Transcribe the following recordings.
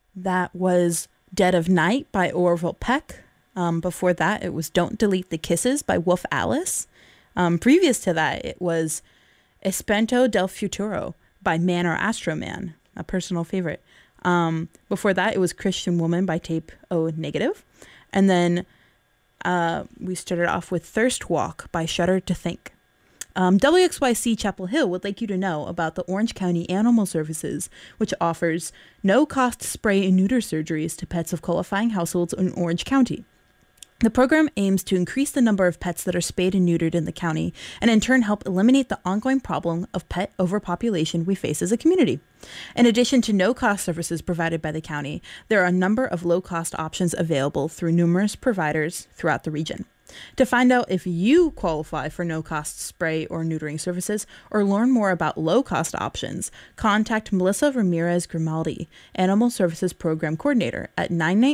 That was Dead of Night by Orville Peck. Before that, it was Don't Delete the Kisses by Wolf Alice. Previous to that, it was Espento del Futuro by Man or Astro Man, a personal favorite. Before that, it was Christian Woman by Tape O Negative. And then we started off with Thirst Walk by Shudder to Think. WXYC Chapel Hill would like you to know about the Orange County Animal Services, which offers no-cost spay and neuter surgeries to pets of qualifying households in Orange County. The program aims to increase the number of pets that are spayed and neutered in the county, and in turn help eliminate the ongoing problem of pet overpopulation we face as a community. In addition to no-cost services provided by the county, there are a number of low-cost options available through numerous providers throughout the region. To find out if you qualify for no-cost spray or neutering services or learn more about low-cost options, contact Melissa Ramirez Grimaldi, Animal Services Program Coordinator at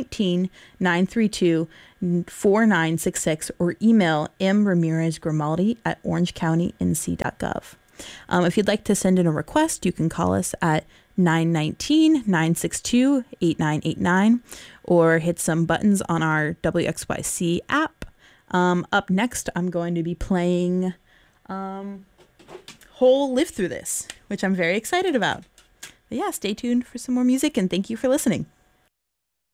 919-932-4966 or email mramirezgrimaldi at orangecountync.gov. If you'd like to send in a request, you can call us at 919-962-8989 or hit some buttons on our WXYC app. Up next, I'm going to be playing Whole Live Through This, which I'm very excited about. But yeah, stay tuned for some more music, and thank you for listening.